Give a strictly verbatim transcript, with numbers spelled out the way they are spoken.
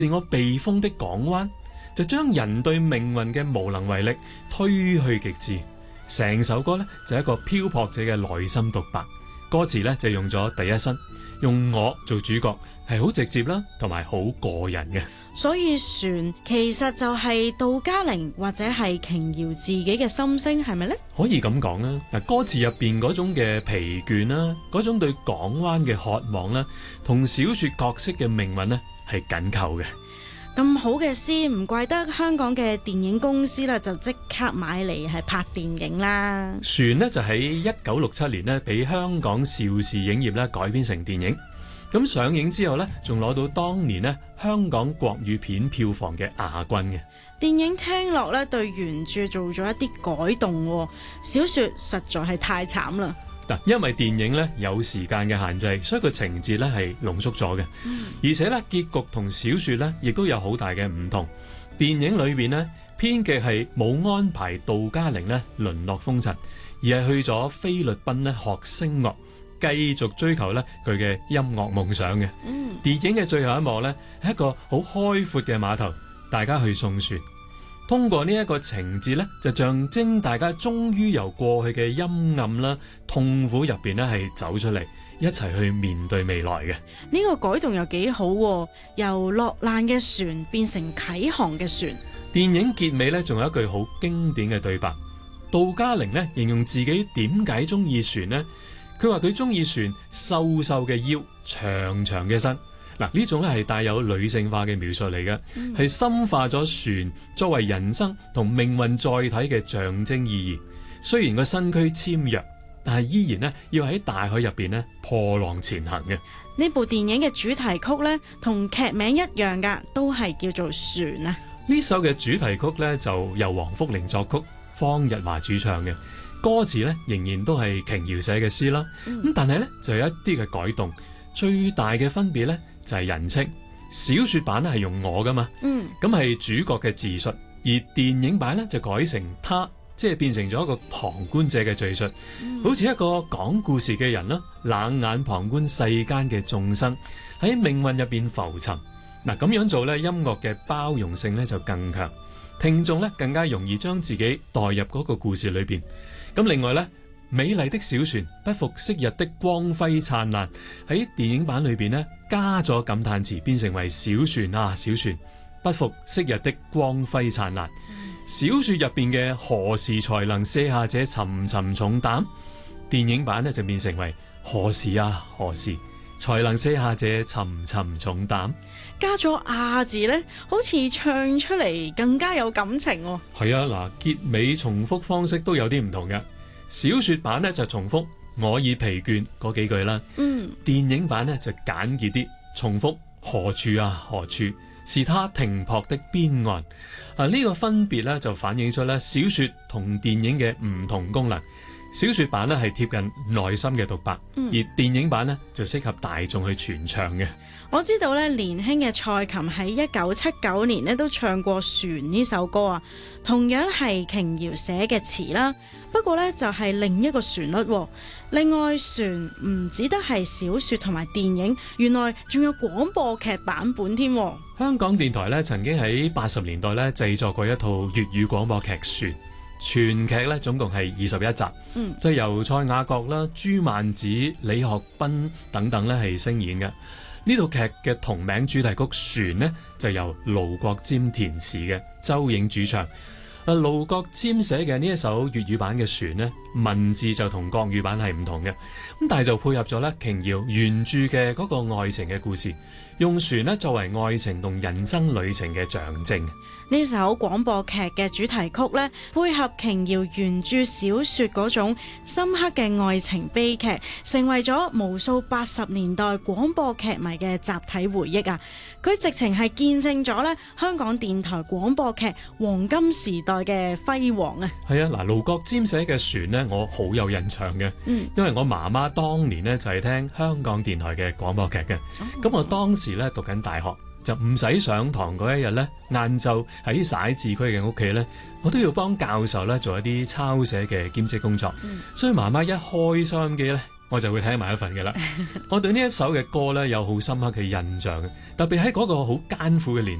我避風的港灣，就將人對命運嘅無能為力推去極致。成首歌呢，就係一個漂泊者嘅內心獨白，歌詞呢，就用咗第一身，用我做主角，係好直接啦，同埋好個人嘅。 所以船其實就係杜嘉玲或者係瓊瑤自己嘅心聲，係咪呢？ 可以咁講啦。嗱，歌詞入邊嗰種嘅疲倦啦，嗰種對港灣嘅渴望啦，同小說角色嘅命運呢，係緊扣嘅。 咁好嘅詩，唔怪得香港嘅電影公司啦，就即刻買嚟係拍電影啦。 船呢，就喺一九六七年呢，俾香港邵氏影業咧改編成電影。咁上映之後呢，仲攞到當年呢香港國語片票房嘅亞軍嘅。 電影聽落呢，對原著做咗一啲改動，小說實在係太慘啦。 嗱，因為電影呢有時間嘅限制，所以個情節呢係濃縮咗嘅，嗯、而且呢結局同小說呢亦都有好大嘅唔同。電影裏邊呢，編劇係冇安排杜嘉玲呢淪落風塵，而係去咗菲律賓呢學聲樂，繼續追求咧佢嘅音樂夢想嘅。嗯、電影嘅最後一幕咧，係一個好開闊嘅碼頭，大家去送船。通過呢一個情節咧，就象徵大家終於由過去嘅陰暗啦、痛苦入邊咧係走出嚟，一齊去面對未來嘅。 呢個改動又幾好喎，由落難嘅船變成啟航嘅船。 電影結尾咧，仲有一句好經典嘅對白。杜嘉玲咧形容自己點解中意船呢？佢話佢中意船瘦瘦嘅腰、長長嘅身。嗱，呢種咧係帶有女性化嘅描述嚟嘅，係、嗯、深化咗船作為人生同命運載體嘅象徵意義。雖然個身軀纖弱，但係依然咧要喺大海入邊咧破浪前行嘅。 呢部電影嘅主題曲咧同劇名一樣噶，都係叫做船啊。 呢首嘅主題曲咧就由黃福玲作曲，方日華主唱嘅。歌詞咧仍然都係瓊瑤寫嘅詩啦，咁、嗯、但係咧就有一啲嘅改動，最大嘅分別咧就係人稱。小說版咧係用我噶嘛，咁係、嗯、主角嘅自述，而電影版咧就改成他，即係變成咗一個旁觀者嘅敘述，嗯、好似一個講故事嘅人啦，冷眼旁觀世間嘅眾生喺命運入邊浮沉。嗱，咁樣做咧，音樂嘅包容性咧就更強，聽眾咧更加容易將自己代入嗰個故事裏邊。咁另外呢，美麗的小船不復昔日的光輝燦爛，喺電影版裏邊呢，加咗感嘆詞，變成為小船啊小船不復昔日的光輝燦爛。嗯、小說入邊嘅何時才能卸下這沉沉重擔，電影版呢就變成為何時啊何時才能卸下這沉沉重擔。 加咗啊字呢，好似唱出嚟更加有感情喎。 係啊，嗱，結尾重複方式都有啲唔同嘅。小說版呢就重複我已疲倦嗰幾句啦，嗯，電影版呢就簡潔啲，重複何處啊何處是他停泊的邊岸。啊，呢個分別呢就反映出咧小說同電影嘅唔同功能。小說版呢係貼近內心嘅獨白，嗯、而電影版呢就適合大眾去傳唱嘅。 我知道咧，年輕嘅蔡琴喺一九七九年咧都唱過《船》呢首歌啊，同樣係瓊瑤寫嘅詞啦。不過呢，就係、是、另一個旋律。另外，《船》唔只得係小說同埋電影，原來仲有廣播劇版本添。 香港電台咧曾經喺八十年代咧製作過一套粵語廣播劇《船》。全劇咧總共係二十一集，嗯、就由蔡雅閣啦、朱曼子、李學斌等等咧係聲演嘅。呢套劇嘅同名主題曲《船》呢，就由盧國沾填詞嘅，周映主唱。啊，盧國沾寫嘅呢一首粵語版嘅《船》呢，文字就同國語版係唔同嘅，咁但係就配合咗咧瓊瑤原著嘅嗰個愛情嘅故事，用船呢作為愛情同人生旅程嘅象徵。 呢首廣播劇嘅主題曲呢，配合瓊瑤原著小說嗰種深刻嘅愛情悲劇，成為咗無數八十年代廣播劇迷嘅集體回憶啊！佢直情係見證咗咧香港電台廣播劇黃金時代嘅輝煌啊！係啊，嗱，盧國沾寫嘅《船》呢，我好有印象嘅，嗯，因為我媽媽當年呢就係聽香港電台嘅廣播劇嘅，咁、哦、我當時咧讀緊大學。就唔使上堂嗰一日咧，晏晝喺徙置區嘅屋企咧，我都要幫教授咧做一啲抄寫嘅兼職工作。嗯、所以媽媽一開收音機咧， 我就會睇埋一份嘅啦。我對呢一首嘅歌咧有好深刻嘅印象嘅，特別喺嗰個好艱苦嘅年